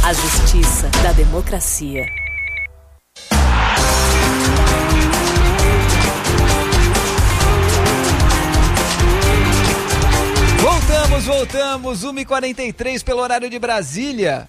A justiça da democracia. Voltamos, 1h43 pelo horário de Brasília,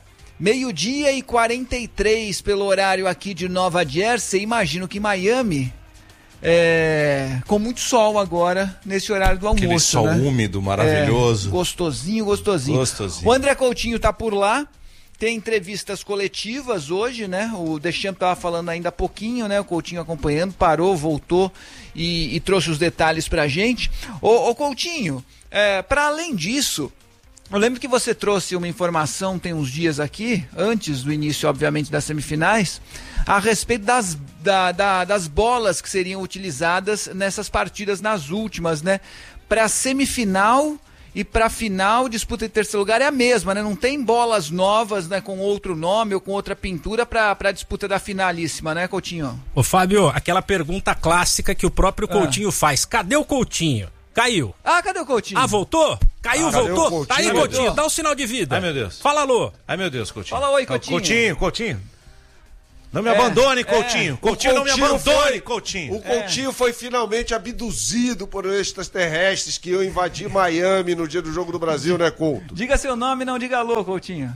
12h43 pelo horário aqui de Nova Jersey. Imagino que Miami, com muito sol agora, nesse horário do almoço. Aquele sol, né? Úmido, maravilhoso. Gostosinho. O André Coutinho tá por lá. Tem entrevistas coletivas hoje, né? O Deschamps estava falando ainda há pouquinho, né? O Coutinho acompanhando, parou, voltou e trouxe os detalhes pra gente. Ô Coutinho, para além disso, eu lembro que você trouxe uma informação tem uns dias aqui, antes do início, obviamente, das semifinais, a respeito das bolas que seriam utilizadas nessas partidas, nas últimas, né? Para semifinal e para final, disputa em terceiro lugar é a mesma, né? Não tem bolas novas, né, com outro nome ou com outra pintura para a disputa da finalíssima, né, Coutinho? Ô Fábio, aquela pergunta clássica que o próprio Coutinho faz: cadê o Coutinho? Caiu. Cadê o Coutinho? Voltou? Caiu, voltou? Tá aí, Coutinho, dá um sinal de vida. Ai, meu Deus. Fala alô. Ai, meu Deus, Coutinho. Fala oi, Coutinho. Coutinho. Não me abandone, Coutinho. Coutinho, não me abandone, Coutinho. O Coutinho foi finalmente abduzido por extraterrestres que iam invadir Miami no dia do Jogo do Brasil, né, Couto? Diga seu nome, não diga alô, Coutinho.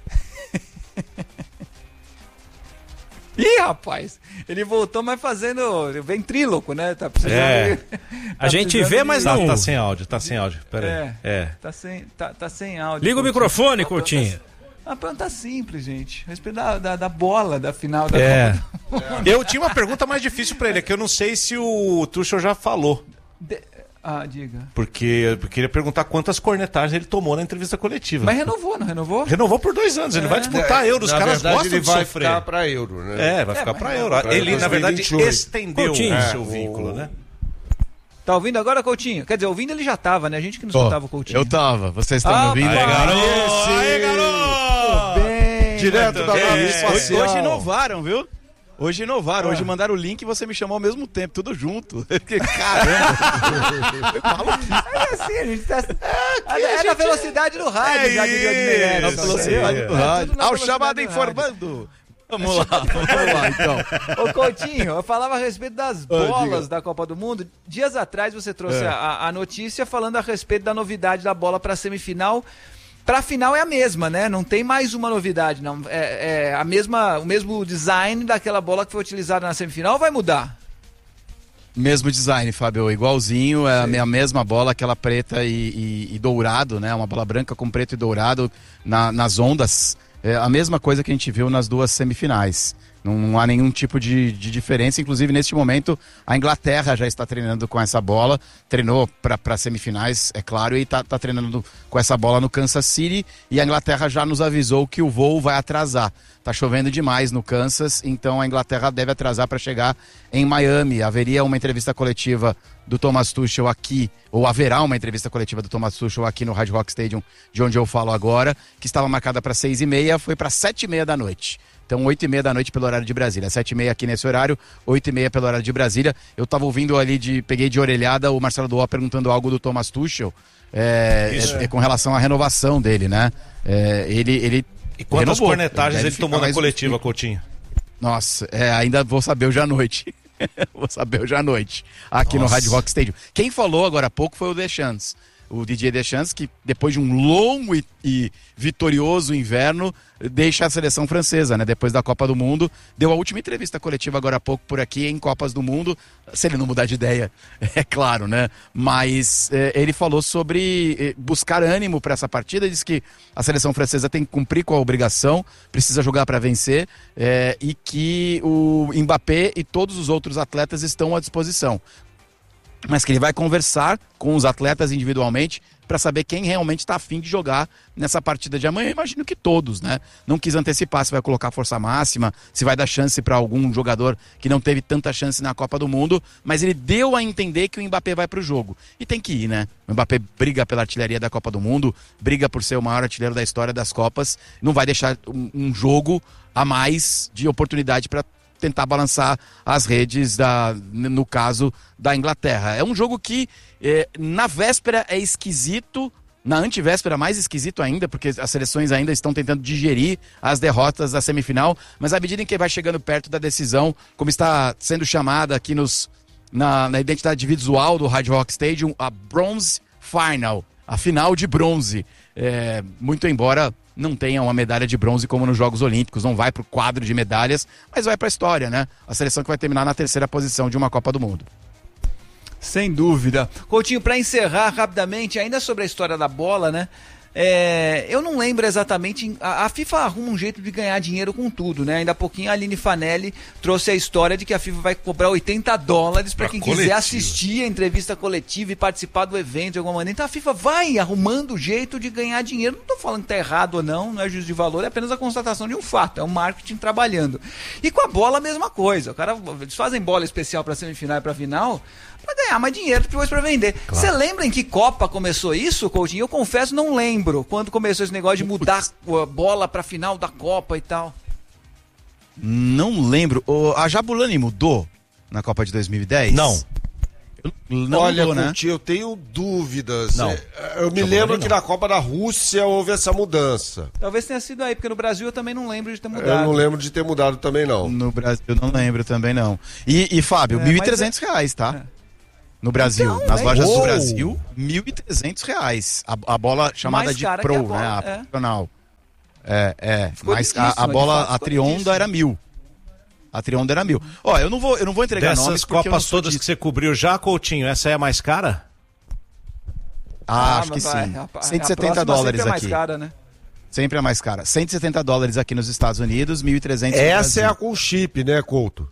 Ih, rapaz, ele voltou, mas fazendo ventríloco, né? Tá precisando. A gente vê, mas não. Tá sem áudio, pera aí. Tá sem áudio. Liga o microfone, Coutinho. A pergunta simples, gente. A respeito da bola da final da Copa. Eu tinha uma pergunta mais difícil pra ele, que eu não sei se o Tuchel já falou. Diga. Porque eu queria perguntar quantas cornetagens ele tomou na entrevista coletiva. Mas renovou, não renovou? Renovou por 2 anos, ele vai disputar a Euro, os caras verdade, gostam ele de vai sofrer. ficar pra Euro, né? Vai ficar pra Euro. Pra Ele, na verdade, 2028. estendeu o seu vínculo, né? Tá ouvindo agora, Coutinho? Quer dizer, ouvindo ele já tava, né? A gente que não escutava o Coutinho. Eu tava, vocês estão me ouvindo? Aê, garoto! Bem, Direto da nave espacial. Hoje inovaram, viu? Hoje mandaram o link e você me chamou ao mesmo tempo, tudo junto. Caramba! É assim, a gente tá... É na velocidade do rádio, já diria de Meirelles. Na velocidade do rádio. Ao chamado informando. Vamos lá, então. Ô Coutinho, eu falava a respeito das bolas da Copa do Mundo. Dias atrás você trouxe a notícia falando a respeito da novidade da bola para semifinal. Pra final é a mesma, né? Não tem mais uma novidade, não. É o mesmo design daquela bola que foi utilizada na semifinal, ou vai mudar? Mesmo design, Fábio, igualzinho, é a mesma bola, aquela preta e dourado, né? Uma bola branca com preto e dourado nas ondas. É a mesma coisa que a gente viu nas 2 semifinais. Não há nenhum tipo de diferença. Inclusive, neste momento, a Inglaterra já está treinando com essa bola. Treinou para semifinais, é claro, e está treinando com essa bola no Kansas City. E a Inglaterra já nos avisou que o voo vai atrasar. Está chovendo demais no Kansas, então a Inglaterra deve atrasar para chegar em Miami. Haveria uma entrevista coletiva do Thomas Tuchel aqui, ou haverá uma entrevista coletiva do Thomas Tuchel aqui no Hard Rock Stadium, de onde eu falo agora, que estava marcada para 6h30, foi para 7h30 da noite. Então, 8h30 da noite pelo horário de Brasília. 7h30 aqui nesse horário, 8h30 pelo horário de Brasília. Eu estava ouvindo ali, peguei de orelhada o Marcelo Duó perguntando algo do Thomas Tuchel, com relação à renovação dele, né? E quantas cornetagens ele tomou na coletiva, Coutinho? Nossa, ainda vou saber hoje à noite. Aqui no Hard Rock Stadium. Quem falou agora há pouco foi o Deschamps. O Didier Deschamps, que depois de um longo e vitorioso inverno, deixa a seleção francesa, né? Depois da Copa do Mundo, deu a última entrevista coletiva agora há pouco por aqui em Copas do Mundo, se ele não mudar de ideia, é claro, né? Mas ele falou sobre buscar ânimo para essa partida, disse que a seleção francesa tem que cumprir com a obrigação, precisa jogar para vencer, e que o Mbappé e todos os outros atletas estão à disposição. Mas que ele vai conversar com os atletas individualmente para saber quem realmente está afim de jogar nessa partida de amanhã. Eu imagino que todos, né? Não quis antecipar se vai colocar força máxima, se vai dar chance para algum jogador que não teve tanta chance na Copa do Mundo, mas ele deu a entender que o Mbappé vai para o jogo. E tem que ir, né? O Mbappé briga pela artilharia da Copa do Mundo, briga por ser o maior artilheiro da história das Copas, não vai deixar um jogo a mais de oportunidade para tentar balançar as redes, no caso da Inglaterra. É um jogo que, na véspera, é esquisito, Na antevéspera, mais esquisito ainda, porque as seleções ainda estão tentando digerir as derrotas da semifinal, mas à medida em que vai chegando perto da decisão, como está sendo chamada aqui na identidade visual do Hard Rock Stadium, a Bronze Final, a final de bronze. Muito embora não tenha uma medalha de bronze como nos Jogos Olímpicos, não vai para o quadro de medalhas, mas vai para a história, né? A seleção que vai terminar na 3ª posição de uma Copa do Mundo. Sem dúvida. Coutinho, para encerrar rapidamente, ainda sobre a história da bola, né? Eu não lembro exatamente. A FIFA arruma um jeito de ganhar dinheiro com tudo, né? Ainda há pouquinho a Aline Fanelli trouxe a história de que a FIFA vai cobrar $80 para quem quiser assistir a entrevista coletiva e participar do evento de alguma maneira. Então a FIFA vai arrumando o jeito de ganhar dinheiro. Não estou falando que está errado ou não é juízo de valor, é apenas a constatação de um fato, é um marketing trabalhando. E com a bola a mesma coisa. Eles fazem bola especial para semifinal e para final para ganhar mais dinheiro depois para vender. Você lembra em que Copa começou isso, Coutinho? Eu confesso, não lembro quando começou esse negócio de mudar a bola para final da Copa e tal. Não lembro. A Jabulani mudou na Copa de 2010? Não. Olha, mudou, né? Coutinho, eu tenho dúvidas. Não. Eu me lembro que na Copa da Rússia houve essa mudança. Talvez tenha sido aí, porque no Brasil eu também não lembro de ter mudado. Eu não lembro de ter mudado também, não. No Brasil eu não lembro também, não. E Fábio, R$1.300, tá? No Brasil, então, nas lojas do Brasil, R$1.300. A bola chamada mais de cara Pro, que a bola, né? A profissional. Mas lindíssima, a bola, fato, a Trionda era 1.000. A Trionda era 1.000. Ó, eu não vou entregar Dessas nomes porque Copas todas que você cobriu já, Coutinho, essa é a mais cara? Acho que sim. $170 é mais aqui. cara, né? Sempre é mais cara. $170 aqui nos Estados Unidos, $1.300 Essa é a com chip, né, Couto?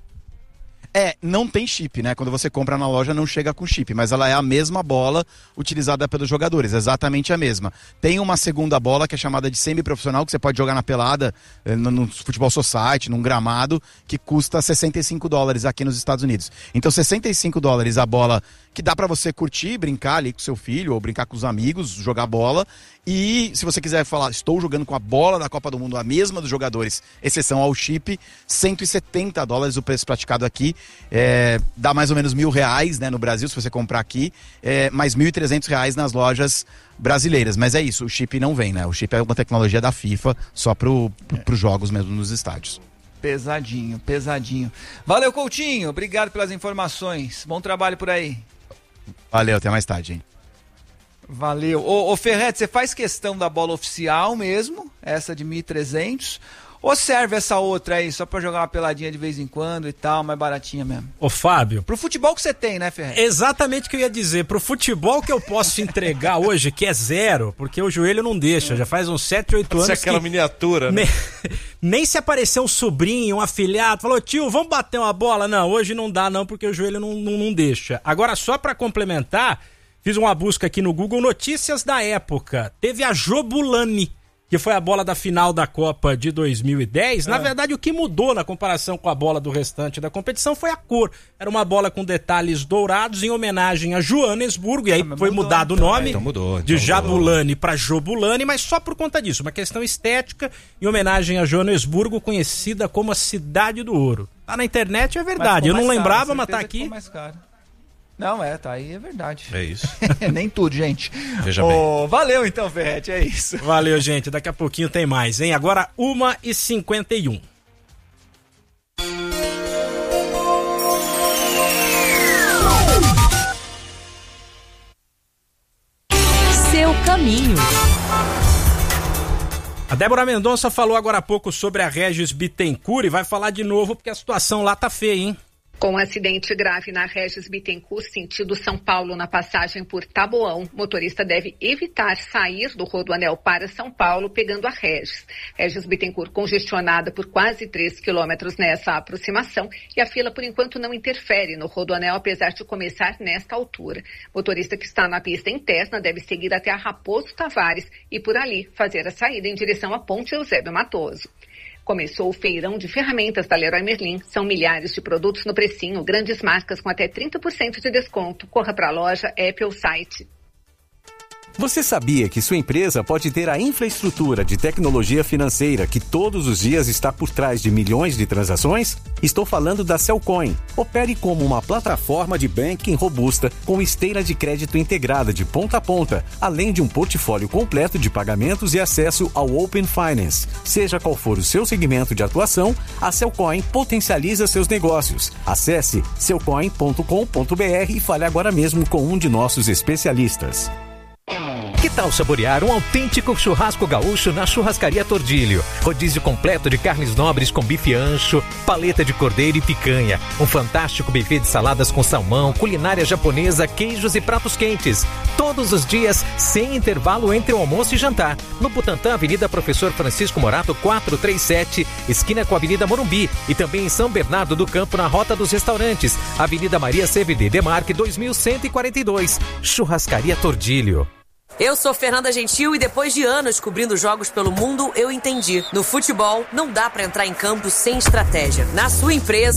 Não tem chip, né? Quando você compra na loja não chega com chip, mas ela é a mesma bola utilizada pelos jogadores, exatamente a mesma. Tem uma segunda bola que é chamada de semi-profissional, que você pode jogar na pelada, no futebol society, num gramado, que custa $65 aqui nos Estados Unidos. Então $65 a bola que dá pra você curtir, brincar ali com seu filho, ou brincar com os amigos, jogar bola. E se você quiser falar, estou jogando com a bola da Copa do Mundo, a mesma dos jogadores, exceção ao chip, $170 o preço praticado aqui. Dá mais ou menos R$1.000, né, no Brasil, se você comprar aqui, mais R$1.300 nas lojas brasileiras. Mas é isso, o chip não vem, né? O chip é uma tecnologia da FIFA, só pros jogos mesmo nos estádios. Pesadinho. Valeu, Coutinho. Obrigado pelas informações. Bom trabalho por aí. Valeu, até mais tarde, hein? Valeu. Ô Ferretti, você faz questão da bola oficial mesmo, essa de 1.300, ou serve essa outra aí só pra jogar uma peladinha de vez em quando e tal, mais baratinha mesmo? Ô Fábio. Pro futebol que você tem, né, Ferretti? Exatamente o que eu ia dizer. Pro futebol que eu posso entregar hoje, que é 0, porque o joelho não deixa, já faz uns 7, 8 anos. Isso é aquela miniatura, né? Nem se aparecer um sobrinho, um afilhado, falou, tio, vamos bater uma bola? Não, hoje não dá não, porque o joelho não deixa. Agora, só pra complementar, fiz uma busca aqui no Google, notícias da época. Teve a Jabulani, que foi a bola da final da Copa de 2010. Na verdade, o que mudou na comparação com a bola do restante da competição foi a cor. Era uma bola com detalhes dourados em homenagem a Joanesburgo, e aí foi mudado o nome de Jabulani para Jobulani, mas só por conta disso, uma questão estética em homenagem a Joanesburgo, conhecida como a Cidade do Ouro. Tá na internet, é verdade. Eu não lembrava, mas tá aqui. Mais caro. Não, tá aí, é verdade. É isso. Nem tudo, gente. Veja bem. Valeu então, Ferretti, é isso. Valeu, gente. Daqui a pouquinho tem mais, hein? Agora, 1h51. Seu caminho. A Débora Mendonça falou agora há pouco sobre a Regis Bittencourt e vai falar de novo porque a situação lá tá feia, hein? Com um acidente grave na Regis Bittencourt, sentido São Paulo, na passagem por Taboão, o motorista deve evitar sair do Rodoanel para São Paulo, pegando a Regis. Regis Bittencourt congestionada por quase 3 quilômetros nessa aproximação e a fila, por enquanto, não interfere no Rodoanel, apesar de começar nesta altura. O motorista que está na pista interna deve seguir até a Raposo Tavares e, por ali, fazer a saída em direção à Ponte Eusébio Matoso. Começou o feirão de ferramentas da Leroy Merlin. São milhares de produtos no precinho, grandes marcas com até 30% de desconto. Corra para a loja, app ou site. Você sabia que sua empresa pode ter a infraestrutura de tecnologia financeira que todos os dias está por trás de milhões de transações? Estou falando da Cellcoin. Opere como uma plataforma de banking robusta com esteira de crédito integrada de ponta a ponta, além de um portfólio completo de pagamentos e acesso ao Open Finance. Seja qual for o seu segmento de atuação, a Cellcoin potencializa seus negócios. Acesse cellcoin.com.br e fale agora mesmo com um de nossos especialistas. Que tal saborear um autêntico churrasco gaúcho na Churrascaria Tordilho? Rodízio completo de carnes nobres com bife ancho, paleta de cordeiro e picanha. Um fantástico buffet de saladas com salmão, culinária japonesa, queijos e pratos quentes. Todos os dias, sem intervalo entre o almoço e jantar. No Butantã, Avenida Professor Francisco Morato, 437, esquina com a Avenida Morumbi. E também em São Bernardo do Campo, na Rota dos Restaurantes. Avenida Maria CVD Demarque, 2142. Churrascaria Tordilho. Eu sou Fernanda Gentil e depois de anos cobrindo jogos pelo mundo, eu entendi. No futebol, não dá pra entrar em campo sem estratégia. Na sua empresa,